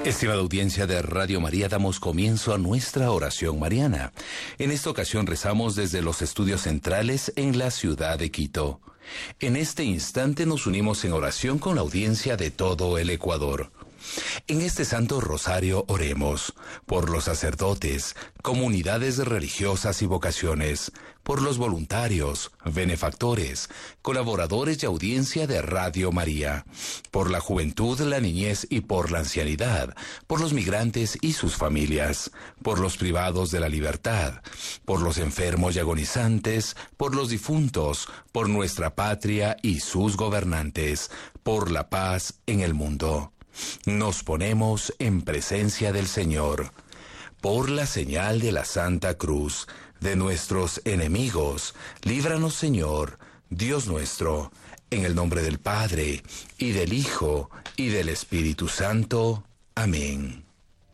Estimada audiencia de Radio María, damos comienzo a nuestra oración mariana. En esta ocasión rezamos desde los estudios centrales en la ciudad de Quito. En este instante nos unimos en oración con la audiencia de todo el Ecuador. En este Santo Rosario oremos por los sacerdotes, comunidades religiosas y vocaciones, por los voluntarios, benefactores, colaboradores y audiencia de Radio María, por la juventud, la niñez y por la ancianidad, por los migrantes y sus familias, por los privados de la libertad, por los enfermos y agonizantes, por los difuntos, por nuestra patria y sus gobernantes, por la paz en el mundo. Nos ponemos en presencia del Señor. Por la señal de la Santa Cruz, de nuestros enemigos, líbranos, Señor, Dios nuestro, en el nombre del Padre, y del Hijo, y del Espíritu Santo. Amén.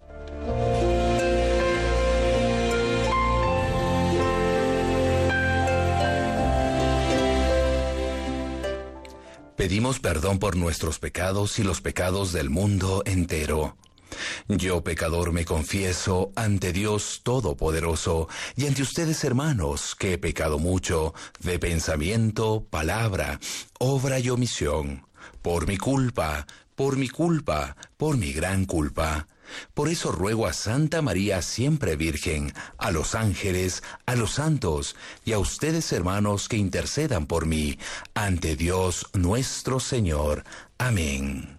Pedimos perdón por nuestros pecados y los pecados del mundo entero. Yo, pecador, me confieso ante Dios Todopoderoso y ante ustedes, hermanos, que he pecado mucho de pensamiento, palabra, obra y omisión, por mi culpa, por mi gran culpa. Por eso ruego a Santa María siempre Virgen, a los ángeles, a los santos y a ustedes, hermanos, que intercedan por mí ante Dios nuestro Señor. Amén.